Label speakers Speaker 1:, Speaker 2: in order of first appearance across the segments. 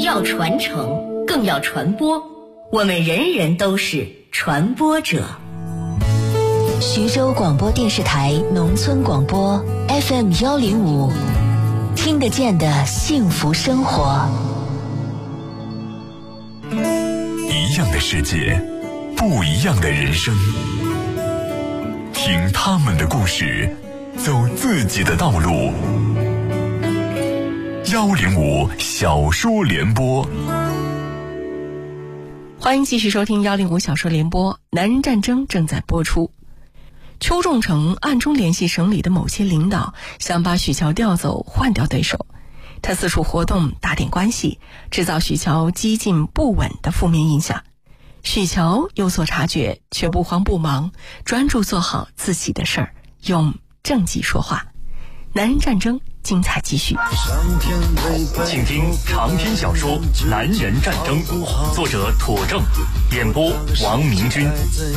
Speaker 1: 要传承，更要传播。我们人人都是传播者。
Speaker 2: 徐州广播电视台农村广播 FM105，听得见的幸福生活。
Speaker 3: 一样的世界，不一样的人生。听他们的故事，走自己的道路。105小说联播，
Speaker 4: 欢迎继续收听105小说联播。男人战争正在播出。邱仲成暗中联系省里的某些领导，想把许乔调走，换掉对手。他四处活动，打点关系，制造许乔激进不稳的负面印象。许乔有所察觉，却不慌不忙，专注做好自己的事儿，用政绩说话。男人战争精彩继续。
Speaker 5: 请听长篇小说《男人战争》，作者妥正，演播王明君。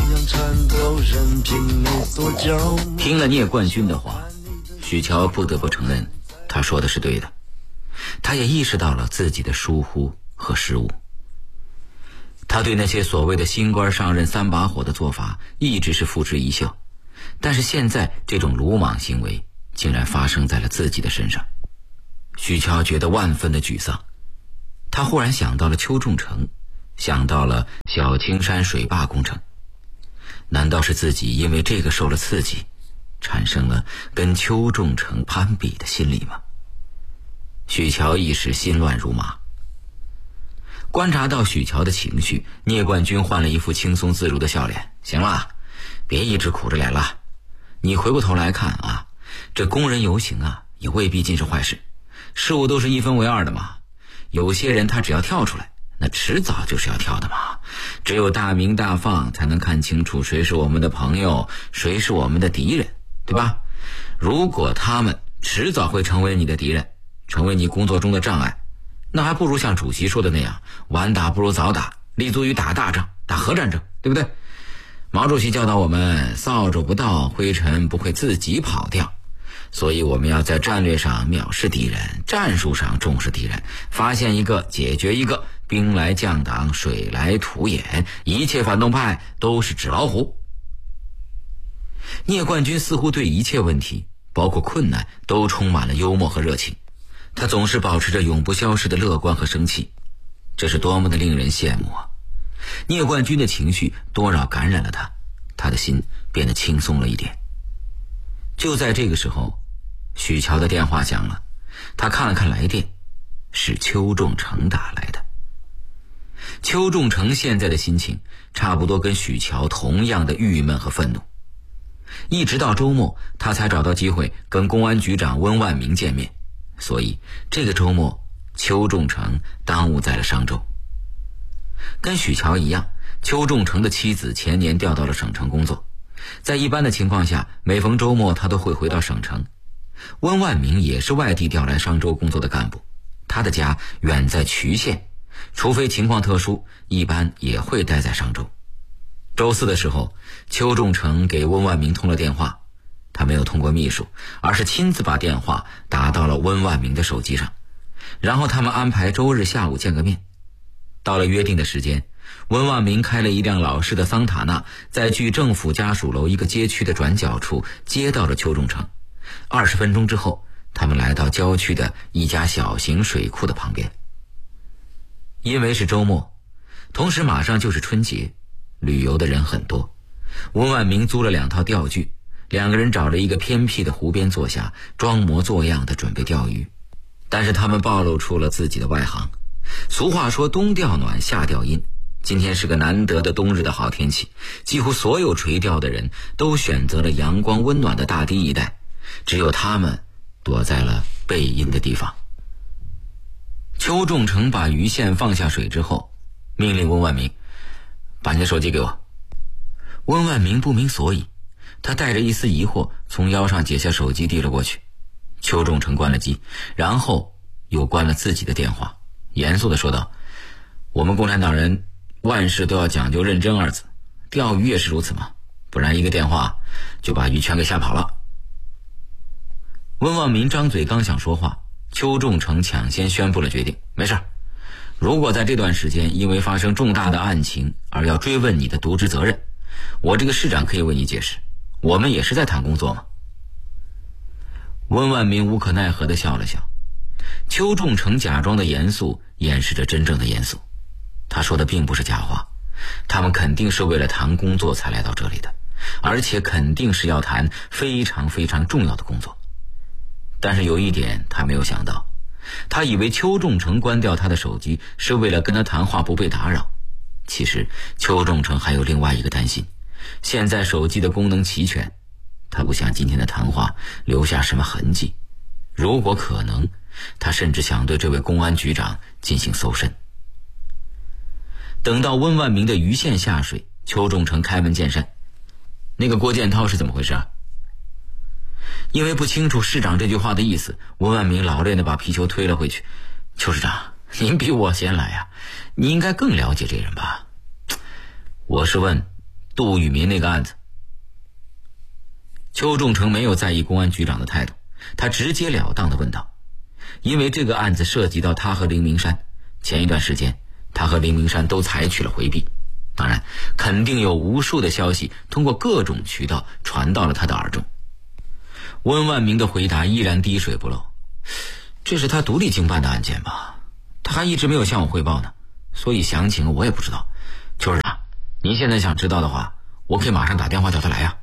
Speaker 6: 听了聂冠军的话，许乔不得不承认，他说的是对的。他也意识到了自己的疏忽和失误。他对那些所谓的新官上任三把火的做法一直是付之一笑，但是现在这种鲁莽行为竟然发生在了自己的身上。许乔觉得万分的沮丧，他忽然想到了邱仲成，想到了小青山水坝工程。难道是自己因为这个受了刺激，产生了跟邱仲成攀比的心理吗？许乔一时心乱如麻。观察到许乔的情绪，聂冠军换了一副轻松自如的笑脸。行了，别一直苦着脸了，你回过头来看啊，这工人游行啊，也未必尽是坏事，事物都是一分为二的嘛。有些人他只要跳出来，那迟早就是要跳的嘛。只有大鸣大放，才能看清楚谁是我们的朋友，谁是我们的敌人，对吧？如果他们迟早会成为你的敌人，成为你工作中的障碍，那还不如像主席说的那样，晚打不如早打，立足于打大仗，打核战争，对不对？毛主席教导我们，扫帚不到，灰尘不会自己跑掉。所以我们要在战略上藐视敌人，战术上重视敌人，发现一个解决一个，兵来将挡，水来土掩，一切反动派都是纸老虎。聂冠军似乎对一切问题，包括困难，都充满了幽默和热情。他总是保持着永不消逝的乐观和生气，这是多么的令人羡慕啊！聂冠军的情绪多少感染了他，他的心变得轻松了一点。就在这个时候，许乔的电话响了，他看了看来电，是邱仲成打来的。邱仲成现在的心情差不多跟许乔同样的郁闷和愤怒。一直到周末，他才找到机会跟公安局长温万明见面，所以这个周末邱仲成耽误在了商州。跟许乔一样，邱仲成的妻子前年调到了省城工作，在一般的情况下，每逢周末他都会回到省城。温万明也是外地调来商州工作的干部，他的家远在衢县，除非情况特殊，一般也会待在商州。周四的时候，邱仲成给温万明通了电话，他没有通过秘书，而是亲自把电话打到了温万明的手机上，然后他们安排周日下午见个面。到了约定的时间，温万明开了一辆老式的桑塔纳，在距政府家属楼一个街区的转角处接到了邱仲成。20分钟之后，他们来到郊区的一家小型水库的旁边。因为是周末，同时马上就是春节，旅游的人很多。温万明租了2套钓具，两个人找了一个偏僻的湖边坐下，装模作样的准备钓鱼。但是他们暴露出了自己的外行。俗话说冬钓暖夏钓阴，今天是个难得的冬日的好天气，几乎所有垂钓的人都选择了阳光温暖的大堤一带，只有他们躲在了背阴的地方。邱仲成把鱼线放下水之后，命令温万明把你的手机给我。温万明不明所以，他带着一丝疑惑从腰上解下手机递了过去。邱仲成关了机，然后又关了自己的电话，严肃地说道：我们共产党人万事都要讲究认真2字，钓鱼也是如此嘛，不然一个电话就把鱼全给吓跑了。温万民张嘴刚想说话，邱仲成抢先宣布了决定：没事， 如果在这段时间因为发生重大的案情而要追问你的渎职责任，我这个市长可以为你解释，我们也是在谈工作嘛。温万民无可奈何地笑了笑，邱仲成假装的严肃掩饰着真正的严肃。他说的并不是假话，他们肯定是为了谈工作才来到这里的，而且肯定是要谈非常非常重要的工作。但是有一点他没有想到，他以为邱仲成关掉他的手机是为了跟他谈话不被打扰。其实邱仲成还有另外一个担心，现在手机的功能齐全，他不想今天的谈话留下什么痕迹。如果可能，他甚至想对这位公安局长进行搜身。等到温万明的鱼线下水，邱仲成开门见山：那个郭建涛是怎么回事啊？因为不清楚市长这句话的意思，温万明老练地把皮球推了回去。邱市长，您比我先来啊，你应该更了解这人吧？我是问杜聿民那个案子。邱仲成没有在意公安局长的态度，他直截了当地问道：因为这个案子涉及到他和林明山，前一段时间他和林明山都采取了回避，当然肯定有无数的消息通过各种渠道传到了他的耳中。温万明的回答依然滴水不漏：这是他独立经办的案件吧？他还一直没有向我汇报呢，所以详情我也不知道。邱市长，您现在想知道的话，我可以马上打电话叫他来啊。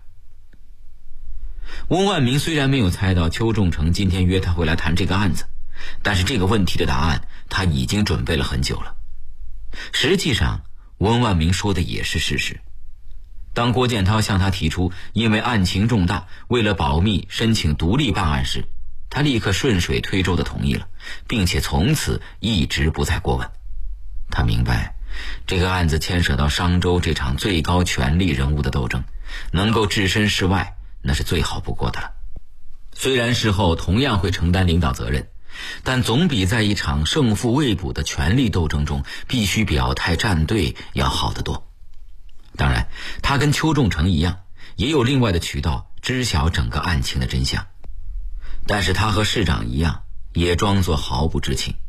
Speaker 6: 温万明虽然没有猜到邱仲成今天约他会来谈这个案子，但是这个问题的答案他已经准备了很久了。实际上温万明说的也是事实。当郭建涛向他提出因为案情重大，为了保密申请独立办案时，他立刻顺水推舟地同意了，并且从此一直不再过问。他明白这个案子牵涉到商周这场最高权力人物的斗争，能够置身事外那是最好不过的了。虽然事后同样会承担领导责任，但总比在一场胜负未卜的权力斗争中必须表态站队要好得多。当然他跟邱仲成一样，也有另外的渠道知晓整个案情的真相，但是他和市长一样，也装作毫不知情。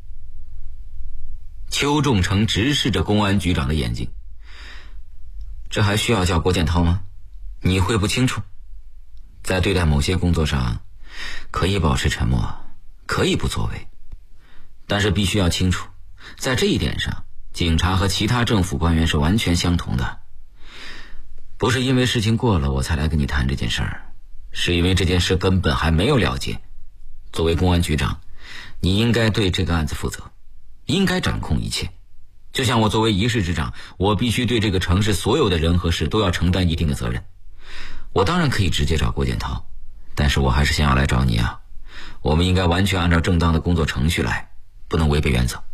Speaker 6: 邱仲成直视着公安局长的眼睛：这还需要叫郭建涛吗？你会不清楚？在对待某些工作上，可以保持沉默，可以不作为，但是必须要清楚，在这一点上，警察和其他政府官员是完全相同的。不是因为事情过了我才来跟你谈这件事儿，是因为这件事根本还没有了结。作为公安局长，你应该对这个案子负责，应该掌控一切。就像我作为一市之长，我必须对这个城市所有的人和事都要承担一定的责任。我当然可以直接找郭建涛，但是我还是先要来找你啊。我们应该完全按照正当的工作程序来，不能违背原则。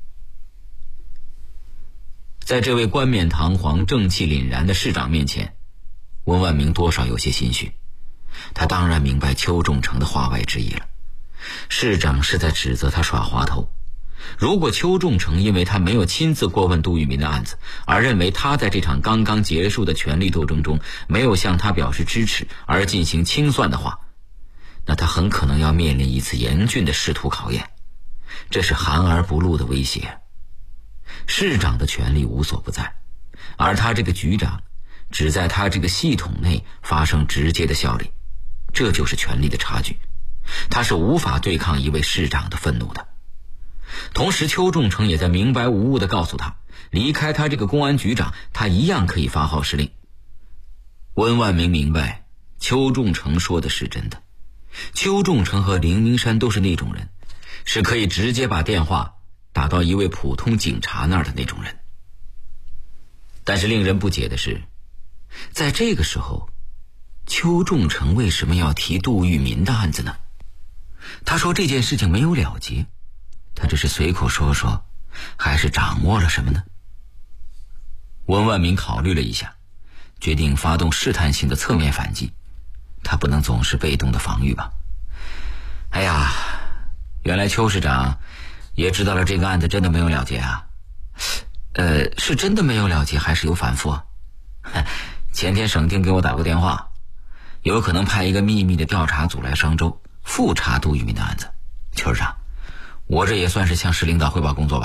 Speaker 6: 在这位冠冕堂皇正气凛然的市长面前，温万明多少有些心虚。他当然明白邱仲成的话外之意了，市长是在指责他耍滑头。如果邱仲成因为他没有亲自过问杜聿民的案子，而认为他在这场刚刚结束的权力斗争中没有向他表示支持而进行清算的话，那他很可能要面临一次严峻的仕途考验，这是含而不露的威胁。市长的权力无所不在，而他这个局长只在他这个系统内发生直接的效力，这就是权力的差距，他是无法对抗一位市长的愤怒的。同时邱仲成也在明白无误地告诉他，离开他这个公安局长，他一样可以发号施令。温万明明白邱仲成说的是真的，邱仲成和林明山都是那种人，是可以直接把电话打到一位普通警察那儿的那种人。但是令人不解的是，在这个时候，邱仲成为什么要提杜聿民的案子呢？他说这件事情没有了结，他只是随口说说，还是掌握了什么呢？温万明考虑了一下，决定发动试探性的侧面反击。他不能总是被动的防御吧。哎呀，原来邱市长也知道了这个案子真的没有了结啊。是真的没有了结还是有反复啊？前天省厅给我打过电话，有可能派一个秘密的调查组来商州复查杜聿民的案子。邱市长，我这也算是向市领导汇报工作吧？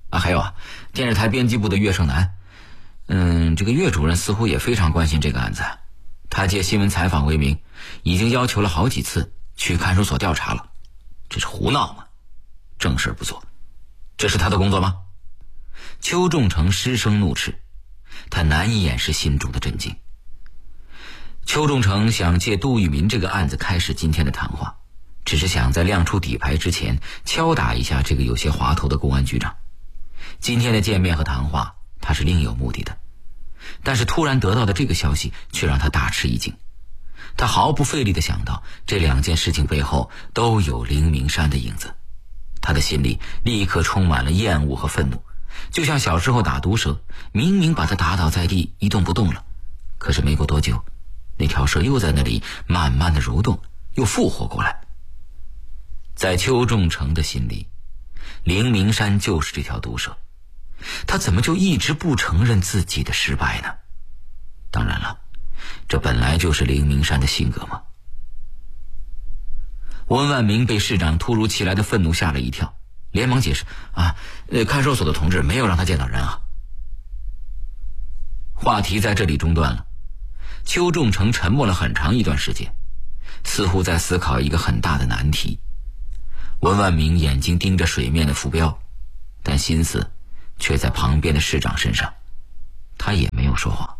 Speaker 6: 还有电视台编辑部的岳胜男，这个岳主任似乎也非常关心这个案子，他借新闻采访为名，已经要求了好几次去看守所调查了。这是胡闹吗？正事不做，这是他的工作吗？邱仲成失声怒斥，他难以掩饰心中的震惊。邱仲成想借杜聿明这个案子开始今天的谈话，只是想在亮出底牌之前敲打一下这个有些滑头的公安局长。今天的见面和谈话他是另有目的的，但是突然得到的这个消息却让他大吃一惊。他毫不费力地想到这两件事情背后都有凌明山的影子，他的心里立刻充满了厌恶和愤怒，就像小时候打毒蛇，明明把他打倒在地一动不动了，可是没过多久，那条蛇又在那里慢慢地蠕动，又复活过来。在邱仲成的心里，凌明山就是这条毒蛇，他怎么就一直不承认自己的失败呢？当然了，这本来就是凌明山的性格嘛。温万明被市长突如其来的愤怒吓了一跳，连忙解释看守所的同志没有让他见到人啊。话题在这里中断了。邱仲成沉默了很长一段时间，似乎在思考一个很大的难题。温万明眼睛盯着水面的浮标，但心思却在旁边的市长身上，他也没有说话。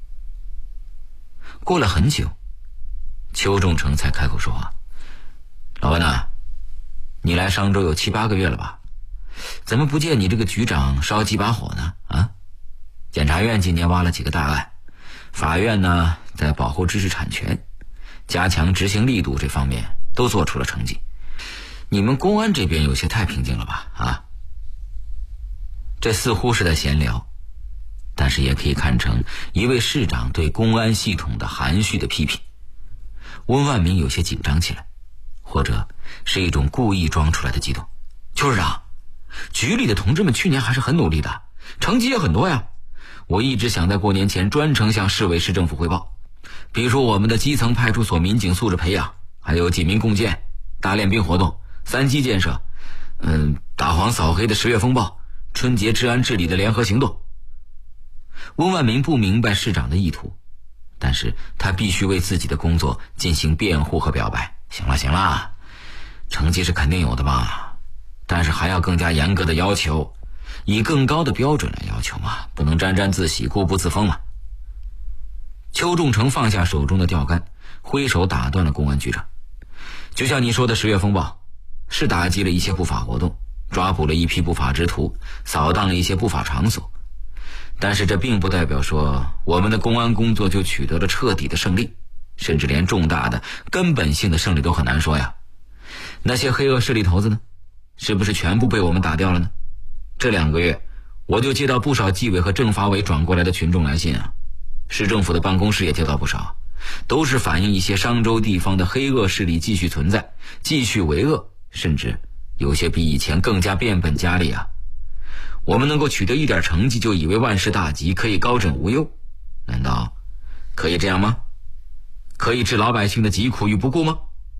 Speaker 6: 过了很久，邱仲成才开口说话：“老温呐，你来商州有7、8个月了吧？怎么不见你这个局长烧几把火呢？检察院今年挖了几个大案，法院呢在保护知识产权、加强执行力度这方面都做出了成绩。你们公安这边有些太平静了吧？”这似乎是在闲聊，但是也可以看成一位市长对公安系统的含蓄的批评。温万明有些紧张起来，或者是一种故意装出来的激动。邱市长，局里的同志们去年还是很努力的，成绩也很多呀。我一直想在过年前专程向市委市政府汇报，比如说我们的基层派出所民警素质培养，还有警民共建、大练兵活动、3基建设，打黄扫黑的10月风暴，春节治安治理的联合行动。温万明不明白市长的意图，但是他必须为自己的工作进行辩护和表白。行了，成绩是肯定有的嘛，但是还要更加严格的要求，以更高的标准来要求嘛，不能沾沾自喜、固步自封嘛。邱仲成放下手中的钓竿，挥手打断了公安局长。就像你说的10月风暴，是打击了一些不法活动，抓捕了一批不法之徒，扫荡了一些不法场所，但是这并不代表说我们的公安工作就取得了彻底的胜利，甚至连重大的根本性的胜利都很难说呀。那些黑恶势力头子呢，是不是全部被我们打掉了呢？这2个月我就接到不少纪委和政法委转过来的群众来信市政府的办公室也接到不少，都是反映一些商州地方的黑恶势力继续存在，继续为恶，甚至有些比以前更加变本加厉我们能够取得一点成绩就以为万事大吉，可以高枕无忧，难道可以这样吗？可以置老百姓的疾苦于不顾吗？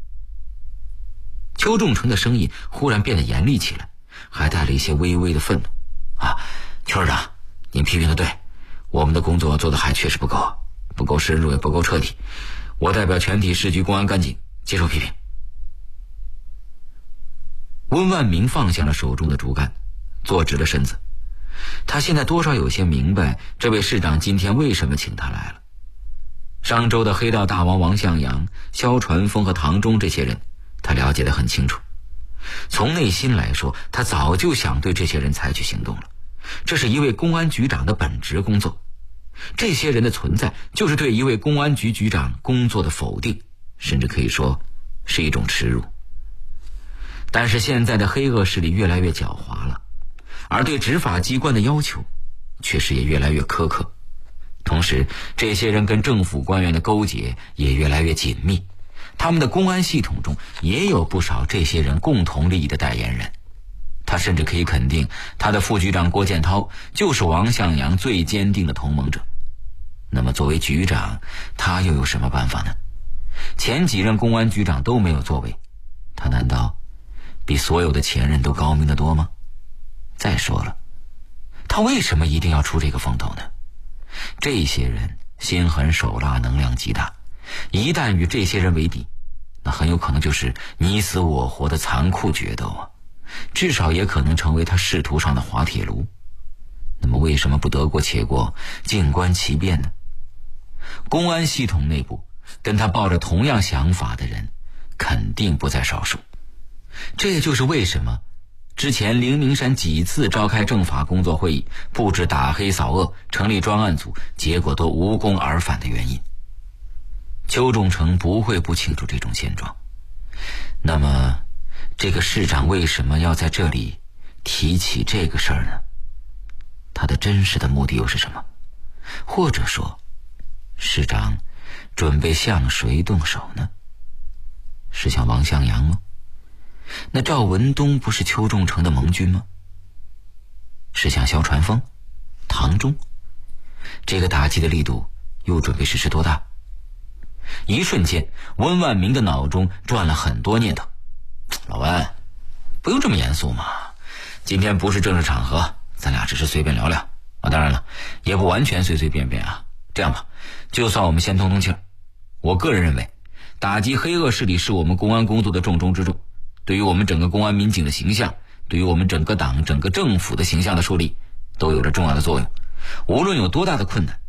Speaker 6: 邱仲成的声音忽然变得严厉起来，还带了一些微微的愤怒。邱市长，您批评的对，我们的工作做得还确实不够深入，也不够彻底。我代表全体市局公安干警接受批评。温万明放下了手中的竹竿，坐直了身子。他现在多少有些明白这位市长今天为什么请他来了。商州的黑道大王王向阳、肖传峰和唐忠这些人他了解得很清楚，从内心来说，他早就想对这些人采取行动了。这是一位公安局长的本职工作，这些人的存在就是对一位公安局局长工作的否定，甚至可以说是一种耻辱。但是现在的黑恶势力越来越狡猾了，而对执法机关的要求确实也越来越苛刻，同时这些人跟政府官员的勾结也越来越紧密，他们的公安系统中也有不少这些人共同利益的代言人。他甚至可以肯定，他的副局长郭建涛就是王向阳最坚定的同盟者。那么作为局长，他又有什么办法呢？前几任公安局长都没有作为，他难道比所有的前任都高明得多吗？再说了， 他为什么一定要出这个风头呢？这些人心狠手辣，能量极大，一旦与这些人为敌，那很有可能就是你死我活的残酷决斗啊，至少也可能成为他仕途上的滑铁卢。那么为什么不得过且过，静观其变呢？公安系统内部跟他抱着同样想法的人肯定不在少数。这也就是为什么之前灵明山几次召开政法工作会议，布置打黑扫恶，成立专案组，结果都无功而返的原因。邱仲成不会不清楚这种现状。那么这个市长为什么要在这里提起这个事儿呢？他的真实的目的又是什么？或者说市长准备向谁动手呢？是向王向阳吗？那赵文东不是邱仲成的盟军吗？是向肖传峰、唐忠？这个打击的力度又准备实施多大？一瞬间，温万明的脑中转了很多念头。老温，不用这么严肃嘛，今天不是正式场合，咱俩只是随便聊聊啊。当然了，也不完全随随便便啊。这样吧，就算我们先通通气儿。我个人认为，打击黑恶势力是我们公安工作的重中之重，对于我们整个公安民警的形象，对于我们整个党、整个政府的形象的树立，都有着重要的作用。无论有多大的困难，